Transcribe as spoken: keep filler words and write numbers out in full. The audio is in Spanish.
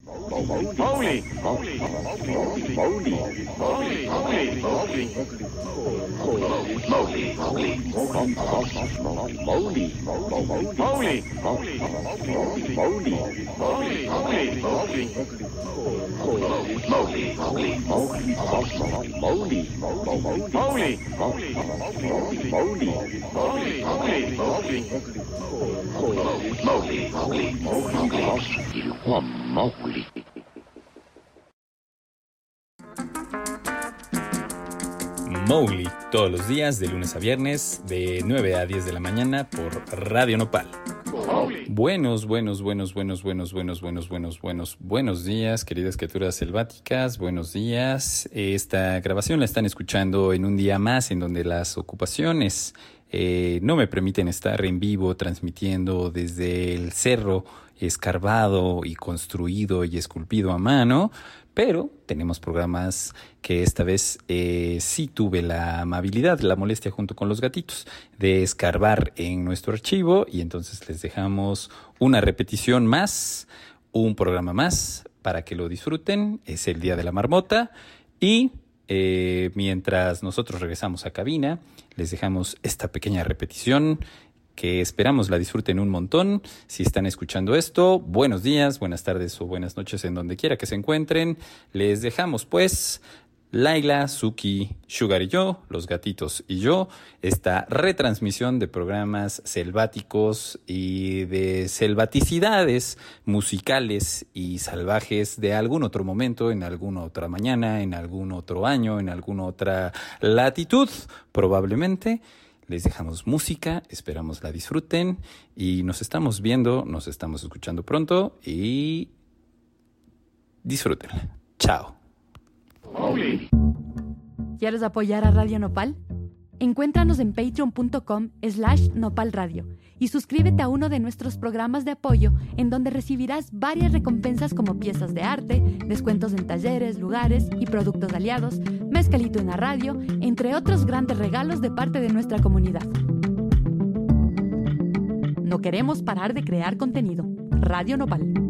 Mowgli. Mowgli. Mowgli. Mowgli. Mowgli. Mowgli. Mowgli. Mowgli. Mowgli. Mowgli. Mowgli. Mowgli, todos los días, de lunes a viernes, de nueve a diez de la mañana por Radio Nopal. Buenos, buenos, buenos, buenos, buenos, buenos, buenos, buenos, buenos, buenos días, queridas criaturas selváticas, buenos días. Esta grabación la están escuchando en un día más en donde las ocupaciones eh, no me permiten estar en vivo transmitiendo desde el cerro escarbado y construido y esculpido a mano, pero tenemos programas que esta vez eh, sí tuve la amabilidad, la molestia junto con los gatitos de escarbar en nuestro archivo, y entonces les dejamos una repetición más, un programa más para que lo disfruten. Es el Día de la Marmota y eh, mientras nosotros regresamos a cabina les dejamos esta pequeña repetición que esperamos la disfruten un montón. Si están escuchando esto, buenos días, buenas tardes o buenas noches en donde quiera que se encuentren. Les dejamos pues Laila, Suki, Sugar y yo, los gatitos y yo, esta retransmisión de programas selváticos y de selvaticidades musicales y salvajes de algún otro momento, en alguna otra mañana, en algún otro año, en alguna otra latitud, probablemente. Les dejamos música, esperamos la disfruten y nos estamos viendo, nos estamos escuchando pronto y disfrútenla. Chao. ¿Quieres apoyar a Radio Nopal? Encuéntranos en patreon.com slash nopalradio y suscríbete a uno de nuestros programas de apoyo en donde recibirás varias recompensas como piezas de arte, descuentos en talleres, lugares y productos aliados, mezcalito en la radio, entre otros grandes regalos de parte de nuestra comunidad. No queremos parar de crear contenido. Radio Nopal.